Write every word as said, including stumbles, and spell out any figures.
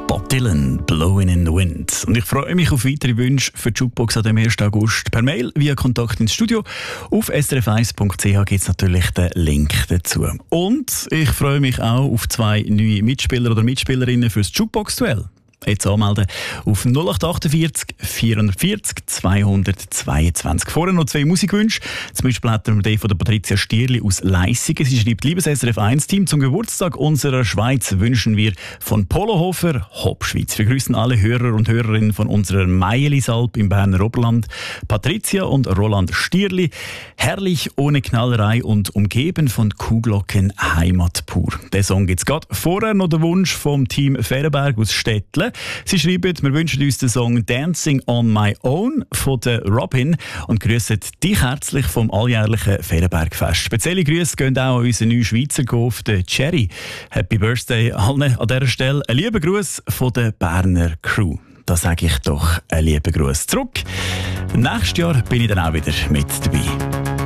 Bob Dylan, Blowing in the Wind. Und ich freue mich auf weitere Wünsche für die Jukebox an dem ersten August. Per Mail via Kontakt ins Studio. Auf s r f eins punkt c h gibt es natürlich den Link dazu. Und ich freue mich auch auf zwei neue Mitspieler oder Mitspielerinnen fürs Jukebox-Duell. Jetzt anmelden auf null acht achtundvierzig vierhundertvierzig zweihundertzweiundzwanzig. Vorher noch zwei Musikwünsche. Zum Beispiel hat wir den von der Patricia Stierli aus Leissigen. Sie schreibt: Liebes S R F eins Team, zum Geburtstag unserer Schweiz wünschen wir von Polohofer Hopschweiz. Wir grüßen alle Hörer und Hörerinnen von unserer Meielisalp im Berner Oberland. Patricia und Roland Stierli. Herrlich, ohne Knallerei und umgeben von Kuhglocken, Heimat pur. Den Song gibt's gerade. Vorher noch der Wunsch vom Team Ferenberg aus Stettle. Sie schreiben, wir wünschen uns den Song «Dancing on my own» von der Robin und grüßen dich herzlich vom alljährlichen Ferenbergfest. Spezielle Grüße gehen auch an unseren neuen Schweizer Golf, den Cherry. Happy Birthday allen an dieser Stelle. Ein lieber Gruß von der Berner Crew. Da sage ich doch einen lieben Gruß zurück. Nächstes Jahr bin ich dann auch wieder mit dabei.